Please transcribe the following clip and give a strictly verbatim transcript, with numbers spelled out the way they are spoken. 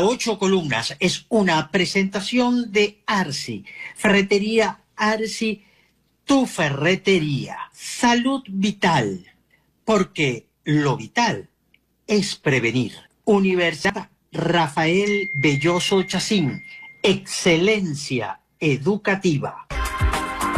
ocho columnas es una presentación de Arsi, Ferretería Arsi, tu ferretería. Salud vital, porque lo vital es prevenir. Universidad Rafael Belloso Chacín, excelencia educativa.